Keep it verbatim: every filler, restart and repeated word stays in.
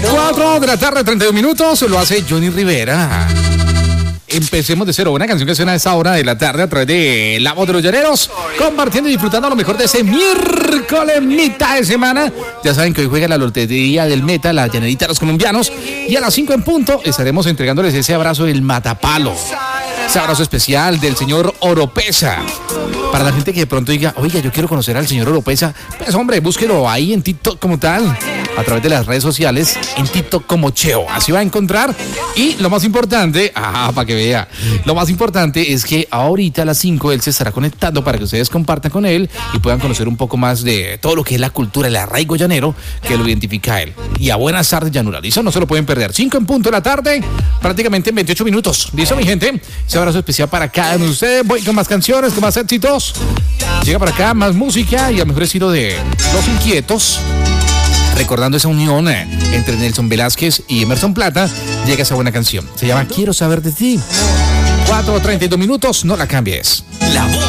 cuatro de la tarde, treinta y un minutos, lo hace Johnny Rivera. Empecemos de cero, una canción que suena a esa hora de la tarde a través de La Voz de los Llaneros, compartiendo y disfrutando lo mejor de ese miércoles, mitad de semana. Ya saben que hoy juega la lotería del Meta, la Llanerita de los colombianos, y a las cinco en punto estaremos entregándoles ese abrazo del Matapalo, ese abrazo especial del señor Oropesa. Para la gente que de pronto diga, oiga, yo quiero conocer al señor Oropesa, pues hombre, búsquelo ahí en TikTok como tal, a través de las redes sociales, en TikTok como Cheo, así va a encontrar. Y lo más importante, ah, para que vea, lo más importante es que ahorita a las cinco él se estará conectando para que ustedes compartan con él y puedan conocer un poco más de todo lo que es la cultura, el arraigo llanero que lo identifica a él. Y a buenas tardes, llanura, listo, no se lo pueden perder. cinco en punto de la tarde, prácticamente en veintiocho minutos, listo, mi gente, ese abrazo especial para cada uno de ustedes. Voy con más canciones, con más éxitos, llega para acá más música y al mejor estilo de Los Inquietos. Recordando esa unión eh, entre Nelson Velázquez y Emerson Plata, llega esa buena canción. Se llama Quiero Saber de Ti. cuatro treinta y dos minutos, no la cambies. La Voz.